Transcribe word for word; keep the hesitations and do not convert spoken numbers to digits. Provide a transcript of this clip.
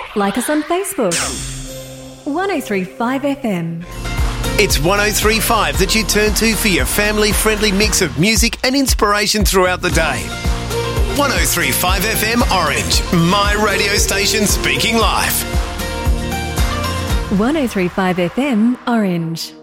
Like us on Facebook. one oh three five F M. It's one oh three five that you turn to for your family-friendly mix of music and inspiration throughout the day. one oh three five F M Orange, my radio station speaking live. one oh three five F M Orange.